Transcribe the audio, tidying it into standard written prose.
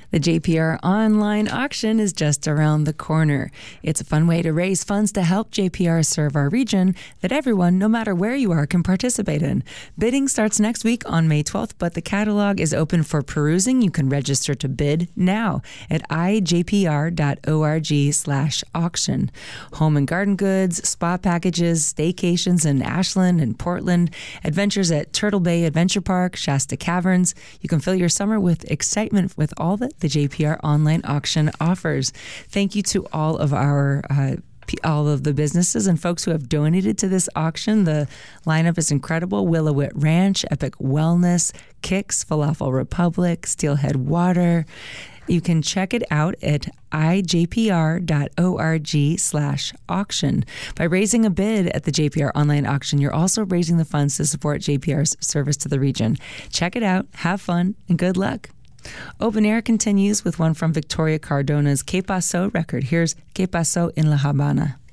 The JPR online auction is just around the corner. It's a fun way to raise funds to help JPR serve our region that everyone, no matter where you are, can participate in. Bidding starts next week on May 12th, but the catalog is open for perusing. You can register to bid now at ijpr.org/auction. Home and garden goods, spa packages, staycations in Ashland and Portland, adventures at Turtle Bay Adventure Park, Shasta Caverns. You can fill your summer with excitement with all that the JPR online auction offers. Thank you to all of the businesses and folks who have donated to this auction. The lineup is incredible. Willowit Ranch, Epic Wellness, Kicks, Falafel Republic, Steelhead Water. You can check it out at ijpr.org/auction. By raising a bid at the JPR online auction, you're also raising the funds to support JPR's service to the region. Check it out, have fun, and good luck. Open Air continues with one from Victoria Cardona's Que Paso record. Here's Que Paso in La Habana.